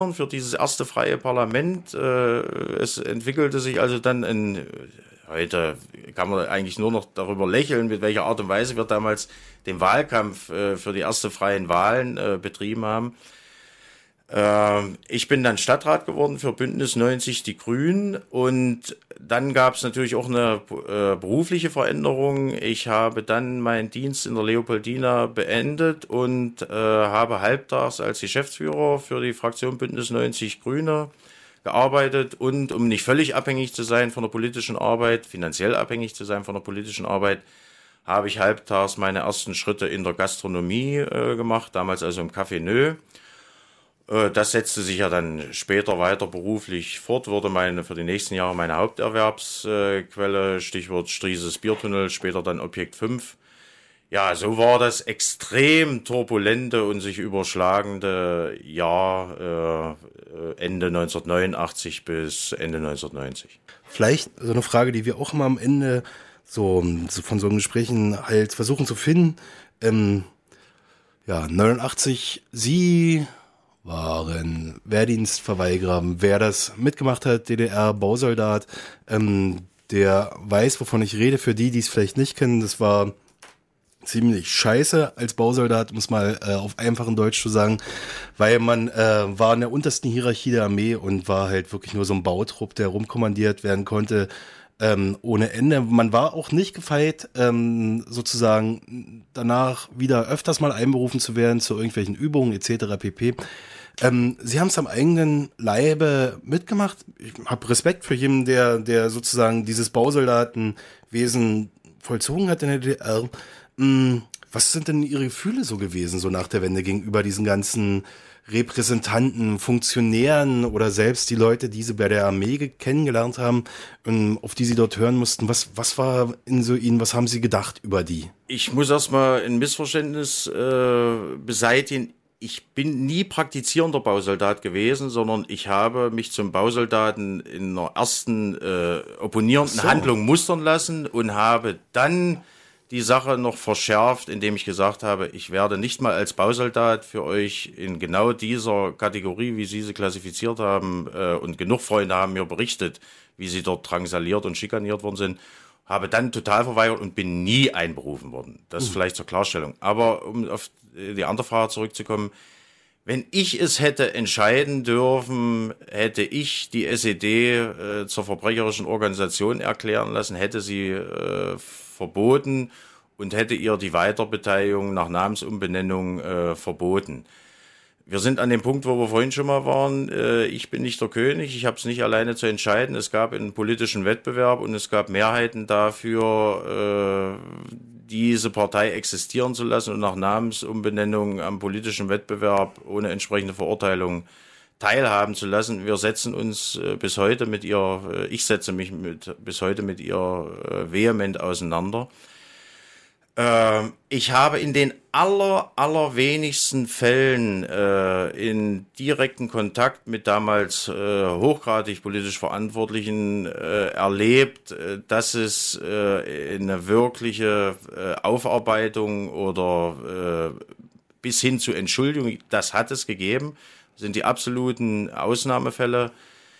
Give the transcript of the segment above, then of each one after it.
für dieses erste freie Parlament. Es entwickelte sich also dann heute kann man eigentlich nur noch darüber lächeln, mit welcher Art und Weise wir damals den Wahlkampf für die ersten freien Wahlen betrieben haben. Ich bin dann Stadtrat geworden für Bündnis 90 Die Grünen und dann gab es natürlich auch eine berufliche Veränderung. Ich habe dann meinen Dienst in der Leopoldina beendet und habe halbtags als Geschäftsführer für die Fraktion Bündnis 90 Grüne gearbeitet und um nicht völlig abhängig zu sein von der politischen Arbeit, finanziell abhängig zu sein von der politischen Arbeit, habe ich halbtags meine ersten Schritte in der Gastronomie gemacht, damals also im Café Nö. Das setzte sich ja dann später weiter beruflich fort, wurde für die nächsten Jahre meine Haupterwerbsquelle, Stichwort Strieses Biertunnel, später dann Objekt 5. Ja, so war das extrem turbulente und sich überschlagende Jahr Ende 1989 bis Ende 1990. Vielleicht so eine Frage, die wir auch immer am Ende so von so Gesprächen halt versuchen zu finden. 89, Sie waren Wehrdienstverweigerer. Wer das mitgemacht hat, DDR-Bausoldat, der weiß, wovon ich rede. Für die es vielleicht nicht kennen, das war ziemlich scheiße als Bausoldat, um es mal auf einfachen Deutsch zu sagen, weil man war in der untersten Hierarchie der Armee und war halt wirklich nur so ein Bautrupp, der rumkommandiert werden konnte, ohne Ende. Man war auch nicht gefeit, sozusagen danach wieder öfters mal einberufen zu werden zu irgendwelchen Übungen etc. pp. Sie haben es am eigenen Leibe mitgemacht. Ich habe Respekt für jeden, der sozusagen dieses Bausoldatenwesen vollzogen hat in der DDR. Was sind denn Ihre Gefühle so gewesen, so nach der Wende gegenüber diesen ganzen Repräsentanten, Funktionären oder selbst die Leute, die Sie bei der Armee kennengelernt haben, auf die Sie dort hören mussten? Was war in so Ihnen, was haben Sie gedacht über die? Ich muss erstmal ein Missverständnis beseitigen. Ich bin nie praktizierender Bausoldat gewesen, sondern ich habe mich zum Bausoldaten in der ersten opponierenden Handlung mustern lassen und habe dann die Sache noch verschärft, indem ich gesagt habe, ich werde nicht mal als Bausoldat für euch in genau dieser Kategorie, wie Sie sie klassifiziert haben, und genug Freunde haben mir berichtet, wie sie dort drangsaliert und schikaniert worden sind, habe dann total verweigert und bin nie einberufen worden. Das vielleicht zur Klarstellung. Aber um auf die andere Frage zurückzukommen, wenn ich es hätte entscheiden dürfen, hätte ich die SED zur verbrecherischen Organisation erklären lassen, hätte sie verboten und hätte ihr die Weiterbeteiligung nach Namensumbenennung verboten. Wir sind an dem Punkt, wo wir vorhin schon mal waren. Ich bin nicht der König, ich habe es nicht alleine zu entscheiden. Es gab einen politischen Wettbewerb und es gab Mehrheiten dafür, diese Partei existieren zu lassen und nach Namensumbenennung am politischen Wettbewerb ohne entsprechende Verurteilung teilhaben zu lassen. Wir setzen uns bis heute mit ihr, ich setze mich bis heute mit ihr vehement auseinander. Ich habe in den allerwenigsten Fällen in direkten Kontakt mit damals hochgradig politisch Verantwortlichen erlebt, dass es eine wirkliche Aufarbeitung oder bis hin zu Entschuldigung, das hat es gegeben, sind die absoluten Ausnahmefälle.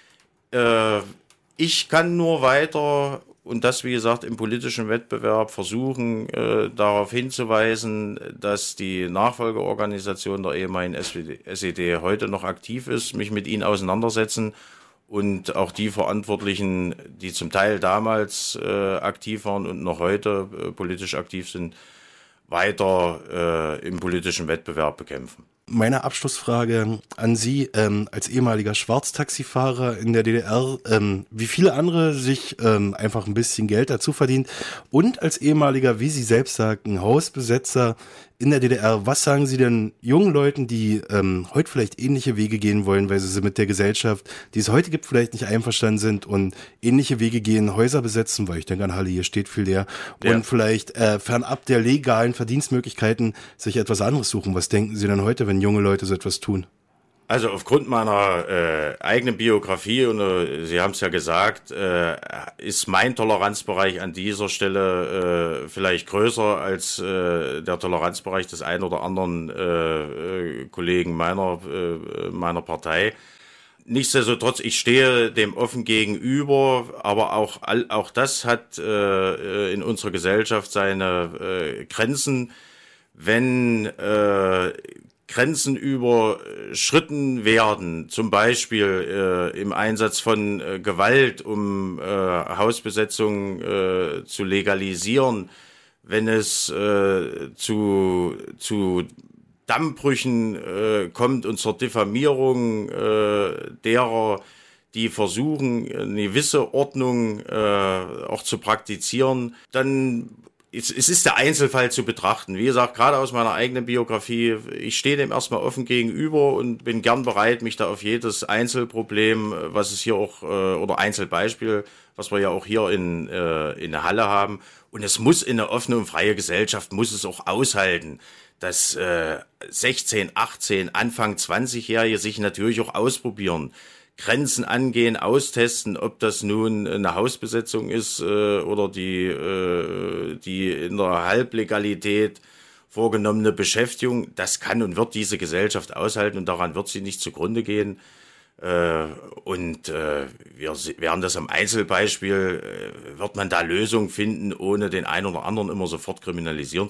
Ich kann nur weiter und das, wie gesagt, im politischen Wettbewerb versuchen, darauf hinzuweisen, dass die Nachfolgeorganisation der ehemaligen SED heute noch aktiv ist, mich mit ihnen auseinandersetzen und auch die Verantwortlichen, die zum Teil damals aktiv waren und noch heute politisch aktiv sind, weiter im politischen Wettbewerb bekämpfen. Meine Abschlussfrage an Sie, als ehemaliger Schwarztaxifahrer in der DDR, wie viele andere sich einfach ein bisschen Geld dazu verdient und als ehemaliger, wie Sie selbst sagten, Hausbesetzer in der DDR, was sagen Sie denn jungen Leuten, die heute vielleicht ähnliche Wege gehen wollen, weil sie mit der Gesellschaft, die es heute gibt, vielleicht nicht einverstanden sind und ähnliche Wege gehen, Häuser besetzen, weil ich denke an Halle, hier steht viel leer, und vielleicht fernab der legalen Verdienstmöglichkeiten sich etwas anderes suchen. Was denken Sie denn heute, wenn junge Leute so etwas tun? Also aufgrund meiner eigenen Biografie, und Sie haben es ja gesagt, ist mein Toleranzbereich an dieser Stelle vielleicht größer als der Toleranzbereich des einen oder anderen Kollegen meiner Partei. Nichtsdestotrotz, ich stehe dem offen gegenüber, aber auch das hat in unserer Gesellschaft seine Grenzen. Wenn Grenzen überschritten werden, zum Beispiel im Einsatz von Gewalt, um Hausbesetzungen zu legalisieren, wenn es zu Dammbrüchen kommt und zur Diffamierung derer, die versuchen, eine gewisse Ordnung auch zu praktizieren, dann es ist der Einzelfall zu betrachten. Wie gesagt, gerade aus meiner eigenen Biografie, ich stehe dem erstmal offen gegenüber und bin gern bereit, mich da auf jedes Einzelproblem, was es hier auch, oder Einzelbeispiel, was wir ja auch hier in der Halle haben. Und es muss in einer offenen und freien Gesellschaft, muss es auch aushalten, dass 16, 18, Anfang 20-Jährige sich natürlich auch ausprobieren, Grenzen angehen, austesten, ob das nun eine Hausbesetzung ist oder die in der Halblegalität vorgenommene Beschäftigung. Das kann und wird diese Gesellschaft aushalten und daran wird sie nicht zugrunde gehen. Wir werden das am Einzelbeispiel, wird man da Lösungen finden, ohne den einen oder anderen immer sofort kriminalisieren